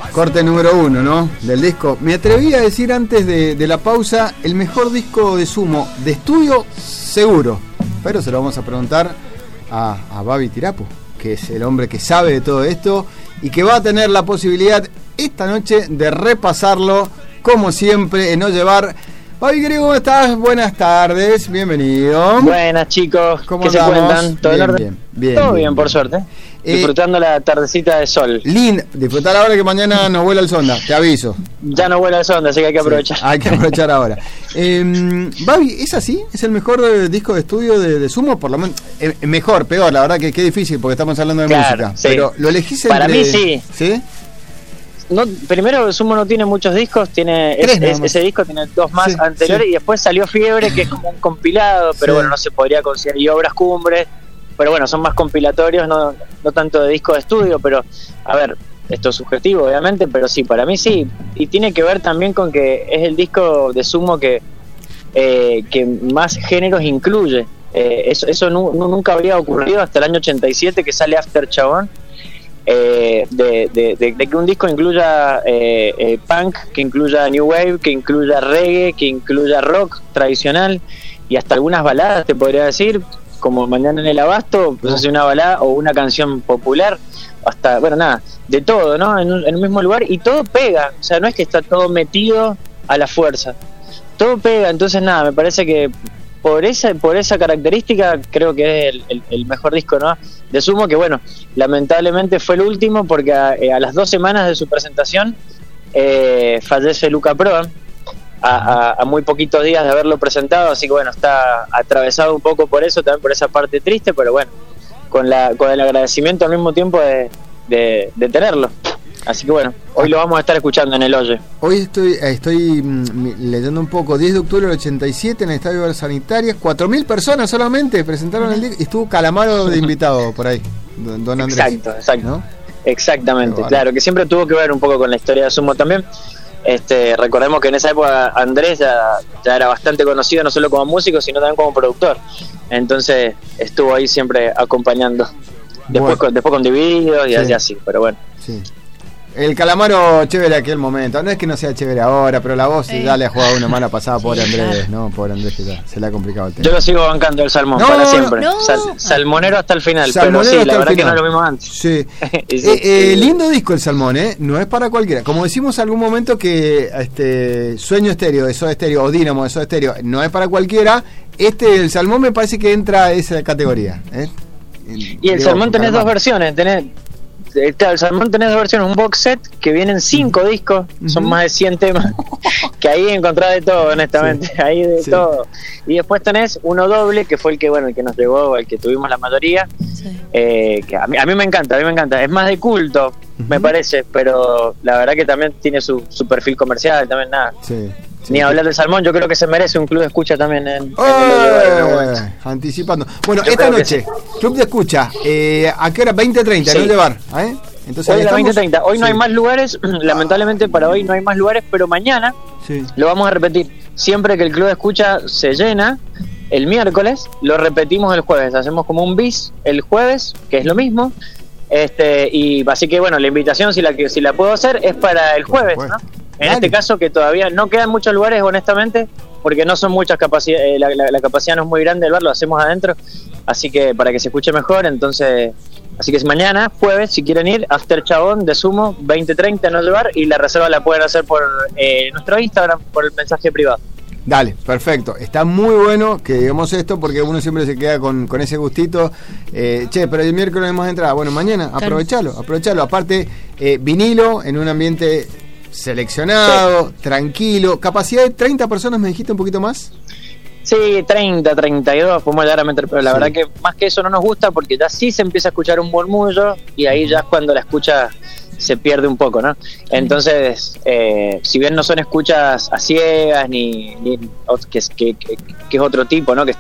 Corte número 1, ¿no? Del disco. Me atreví a decir antes de la pausa, el mejor disco de Sumo, de estudio, seguro. Pero se lo vamos a preguntar a Babi Tirapu, que es el hombre que sabe de todo esto y que va a tener la posibilidad esta noche de repasarlo, como siempre, en No Llevar. Babi, querido, ¿cómo estás? Buenas tardes, bienvenido. Buenas, chicos. ¿Cómo ¿Qué andamos? se cuentan? ¿Todo en orden? Bien, todo bien, por suerte. Disfrutando la tardecita de sol. Lindo, disfrutar ahora que mañana nos vuela el sonda, te aviso. Ya no vuela el sonda, así que hay que aprovechar. Sí, hay que aprovechar ahora. Babi, ¿es así? ¿Es el mejor disco de estudio de Sumo? Por lo menos, mejor, peor, la verdad que qué difícil porque estamos hablando de música. Sí. Pero lo elegís entre... Para mí sí. ¿Sí? No, primero, Sumo no tiene muchos discos, tiene ese disco tiene dos más anteriores, y después salió Fiebre, que es como un compilado, pero bueno, no se podría considerar, y Obras Cumbres, pero bueno, son más compilatorios, no tanto de disco de estudio, pero a ver, esto es subjetivo obviamente, pero sí, para mí sí, y tiene que ver también con que es el disco de Sumo que más géneros incluye. Eso nunca había ocurrido hasta el año 87, que sale After Chabón. De que un disco incluya punk, que incluya new wave, que incluya reggae, que incluya rock tradicional y hasta algunas baladas, te podría decir, como Mañana en el Abasto, pues hace una balada o una canción popular, hasta, bueno, nada, de todo, ¿no? En un mismo lugar, y todo pega, o sea, no es que está todo metido a la fuerza, todo pega. Entonces nada, me parece que por esa característica creo que es el mejor disco, ¿no?, de Sumo, que bueno, lamentablemente fue el último porque a las 2 semanas de su presentación fallece Luca Prodan, a muy poquitos días de haberlo presentado, así que bueno, está atravesado un poco por eso, también por esa parte triste, pero bueno, con el agradecimiento al mismo tiempo de tenerlo. Así que bueno, hoy lo vamos a estar escuchando en el Oye. Hoy estoy leyendo un poco. 10 de octubre del 87 en el Estadio de las Sanitarias, 4.000 personas solamente presentaron el disco y estuvo Calamaro de invitado por ahí, don Andrés. Exacto, ¿no? Exactamente, bueno. Claro, que siempre tuvo que ver un poco con la historia de Sumo también. Recordemos que en esa época Andrés ya era bastante conocido, no solo como músico, sino también como productor. Entonces estuvo ahí siempre acompañando. Después con Divididos y así, pero bueno. Sí. El Calamaro chévere aquel momento, no es que no sea chévere ahora, pero la voz ya le ha jugado una mala pasada, pobre Andrés, ¿no? Pobre Andrés, que ya se le ha complicado el tema. Yo lo sigo bancando el Salmón para siempre. Salmonero hasta el final, Salmonero, pero sí, la verdad que no es lo mismo antes. Sí. Lindo disco el Salmón, no es para cualquiera. Como decimos algún momento que Sueño Estéreo de Soda Stereo o Dínamo de Soda Stereo no es para cualquiera, el Salmón me parece que entra a esa categoría. Y el Salmón tenés dos versiones, el Salmón tenés dos versiones, un box set que vienen 5 discos, son más de 100 temas, que ahí encontrás de todo, honestamente, ahí de todo. Y después tenés uno doble, que fue el que nos llevó, el que tuvimos la mayoría, que a mí me encanta, es más de culto, me parece, pero la verdad que también tiene su perfil comercial, también nada. Ni hablar del Salmón, yo creo que se merece un club de escucha también anticipando. Bueno, esta noche, club de escucha, ¿a qué hora? 20:30, No Llevar. Entonces, hoy a las 20:30. Hoy no hay más lugares, lamentablemente para hoy no hay más lugares, pero mañana lo vamos a repetir. Siempre que el club de escucha se llena, el miércoles, lo repetimos el jueves. Hacemos como un bis el jueves, que es lo mismo. Y así que bueno, la invitación, si la puedo hacer, es para el jueves, ¿no? En este caso, que todavía no quedan muchos lugares, honestamente, porque no son muchas capacidades, la capacidad no es muy grande del bar, lo hacemos adentro, así que para que se escuche mejor, entonces, así que mañana, jueves, si quieren ir, After Chabón de Sumo, 20:30 No Llevar, y la reserva la pueden hacer por nuestro Instagram, por el mensaje privado. Dale, perfecto. Está muy bueno que digamos esto porque uno siempre se queda con ese gustito. Pero el miércoles hay más entrada. Bueno, mañana, aprovechalo. Aparte, vinilo en un ambiente seleccionado, tranquilo. ¿Capacidad de 30 personas me dijiste un poquito más? Sí, 30, 32, podemos llegar a meter, pero la verdad que más que eso no nos gusta porque ya sí se empieza a escuchar un murmullo y ahí ya es cuando la escucha se pierde un poco, ¿no? Entonces, si bien no son escuchas a ciegas ni que es otro tipo, ¿no? Que